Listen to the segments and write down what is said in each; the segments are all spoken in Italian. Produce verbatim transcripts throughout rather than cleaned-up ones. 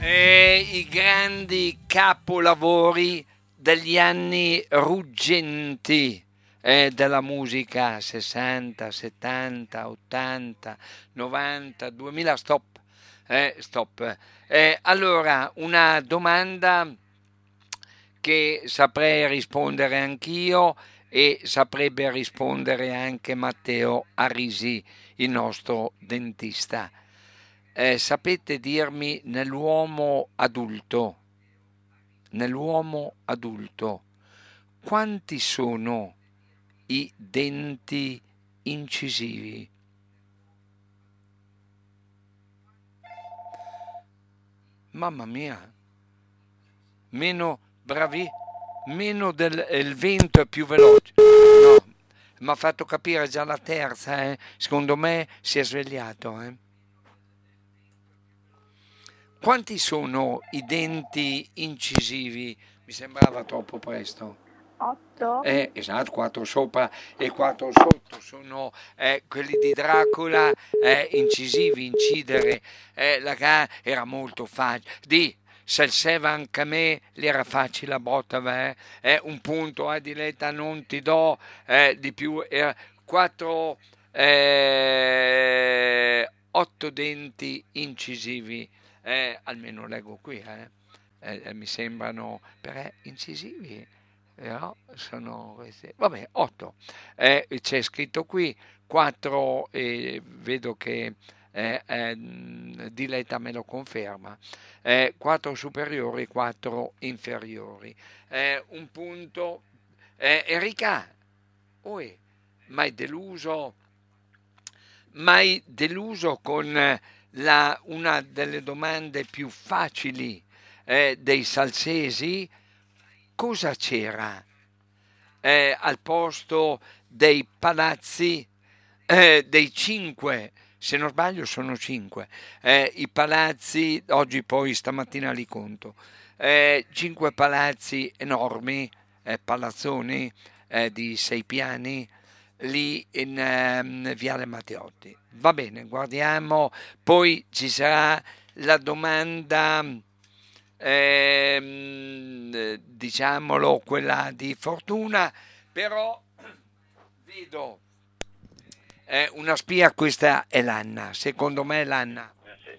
E i grandi capolavori degli anni ruggenti eh, della musica sessanta, settanta, ottanta, novanta, duemila, stop. Eh, stop. Eh, allora, una domanda che saprei rispondere anch'io e saprebbe rispondere anche Matteo Arisi, il nostro dentista. Eh, sapete dirmi nell'uomo adulto, nell'uomo adulto, quanti sono i denti incisivi? Mamma mia, meno bravi, meno del il vento è più veloce. No, mi ha fatto capire già la terza, eh. Secondo me si è svegliato, eh. Quanti sono i denti incisivi? Mi sembrava troppo presto. otto. Eh, esatto, quattro sopra e quattro sotto sono eh, quelli di Dracula, eh, incisivi, incidere. Eh, la gara era molto facile. Di, se il Seva anche a me gli era facile la botta, eh, eh, un punto, eh, Diletta, non ti do eh, di più. Era quattro, eh, otto denti incisivi, eh, almeno leggo qui, eh, eh, eh, mi sembrano per eh, incisivi. Però sono questi, vabbè, otto. Eh, c'è scritto qui quattro, e vedo che eh, eh, Diletta me lo conferma. Eh, quattro superiori, quattro inferiori. Eh, un punto. Eh, Enrica, oi, mai deluso, mai deluso con eh, la, una delle domande più facili eh, dei salsesi? Cosa c'era eh, al posto dei palazzi, eh, dei cinque, se non sbaglio sono cinque, eh, i palazzi, oggi poi stamattina li conto, eh, cinque palazzi enormi, eh, palazzoni eh, di sei piani, lì in ehm, Viale Matteotti. Va bene, guardiamo, poi ci sarà la domanda, ehm, diciamolo, quella di fortuna, però vedo eh, una spia, questa è l'Anna, secondo me è l'Anna.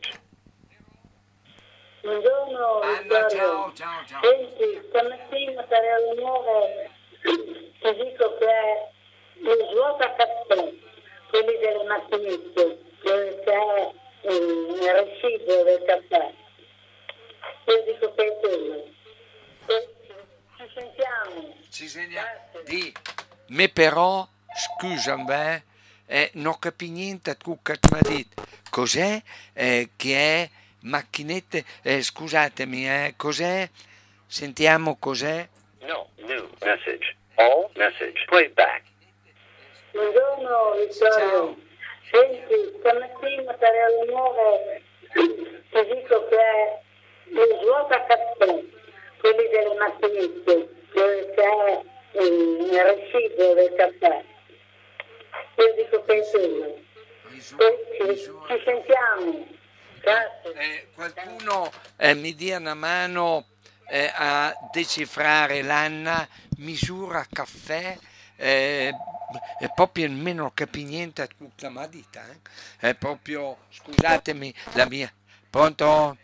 Buongiorno Anna, Vittorio, ciao, ciao, ciao. senti, stamattina per le nuove ti dico che è lo svuotacaffè, quelli delle macchinette, dove c'è il residuo del caffè. Io dico che è quello. Ci sentiamo. Ci segna Grazie. di me però, scusami, eh, eh, non capi niente tu che mi ha detto. Cos'è eh, che è macchinette? Eh, scusatemi, eh, cos'è? Sentiamo cos'è. No, new message. All message. Playback. Buongiorno Vittorio, Ciao. senti, stamattina per le nuove ti dico che è lo svuotacaffè, quelli delle macchinette, dove c'è il residuo del caffè. Io dico che è quello. Ci, ci sentiamo. Grazie. Eh, qualcuno eh, mi dia una mano eh, a decifrare l'Anna, misura caffè, eh, è proprio nemmeno capi niente a tutta la dita, eh? È proprio, scusatemi, la mia. Pronto?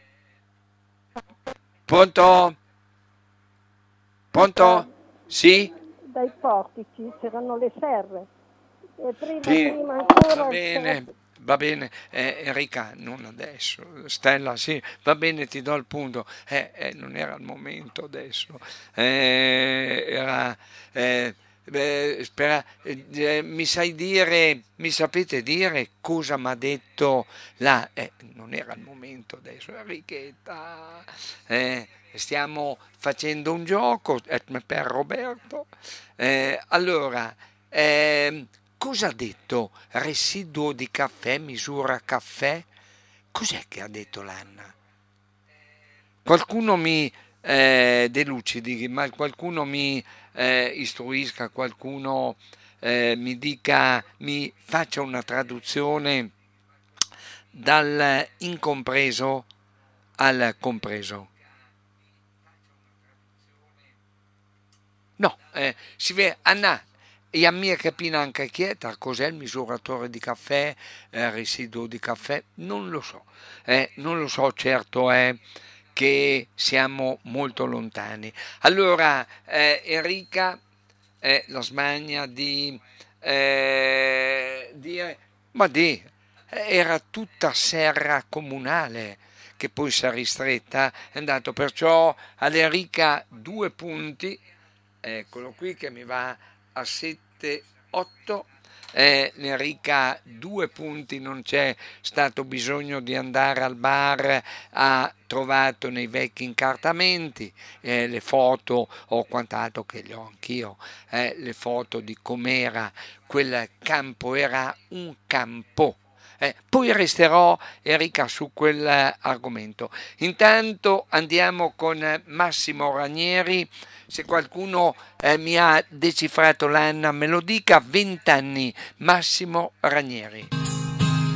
Pronto? Pronto? Sì? Dai portici c'erano le serre. E prima, Sì, prima ancora va il bene, serre- va bene. Eh, Enrica, non adesso. Stella, sì, va bene, ti do il punto. Eh, eh, non era il momento adesso. Eh, era... eh, beh, spera- eh, eh, mi sai dire, mi sapete dire cosa mi ha detto la... eh, non era il momento adesso, Enrichetta. Eh, stiamo facendo un gioco eh, per Roberto. Eh, allora, ehm, cosa ha detto? Residuo di caffè, misura caffè? Cos'è che ha detto l'Anna? Qualcuno mi eh, delucidi, ma qualcuno mi eh, istruisca, qualcuno eh, mi dica, mi faccia una traduzione dal incompreso al compreso. No, eh, si vede, Anna, e a mia capina anche chieta cos'è il misuratore di caffè, eh, residuo di caffè, non lo so, eh, non lo so, certo è che siamo molto lontani. Allora, eh, Enrica, eh, la smania di, eh, dire, ma di, era tutta serra comunale che poi si è ristretta, è andato perciò all'Enrica due punti, eccolo qui che mi va a sette otto. Eh, Enrica due punti, non c'è stato bisogno di andare al bar, ha trovato nei vecchi incartamenti eh, le foto o quant'altro che le ho anch'io, eh, le foto di com'era quel campo, era un campo. Eh, poi resterò, Enrica, su quell'argomento. Intanto andiamo con Massimo Ranieri. Se qualcuno eh, mi ha decifrato l'anno me lo dica. Vent'anni, Massimo Ranieri.